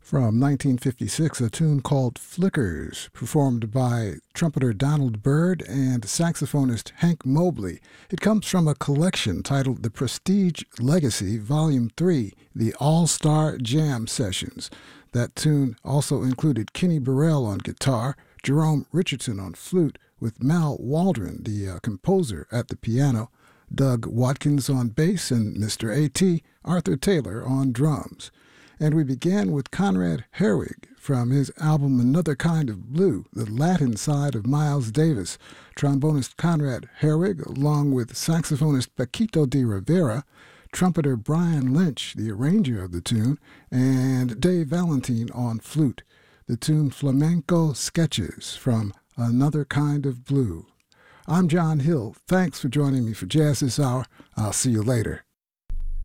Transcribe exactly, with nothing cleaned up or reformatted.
From nineteen fifty-six, a tune called Flickers, performed by trumpeter Donald Byrd and saxophonist Hank Mobley. It comes from a collection titled The Prestige Legacy, Volume three, The All-Star Jam Sessions. That tune also included Kenny Burrell on guitar, Jerome Richardson on flute, with Mal Waldron, the uh, composer, at the piano, Doug Watkins on bass, and Mister A T, Arthur Taylor, on drums. And we began with Conrad Herwig from his album Another Kind of Blue, the Latin side of Miles Davis. Trombonist Conrad Herwig, along with saxophonist Paquito de Rivera, trumpeter Brian Lynch, the arranger of the tune, and Dave Valentine on flute. The tune Flamenco Sketches from Another Kind of Blue. I'm John Hill. Thanks for joining me for Jazz This Hour. I'll see you later.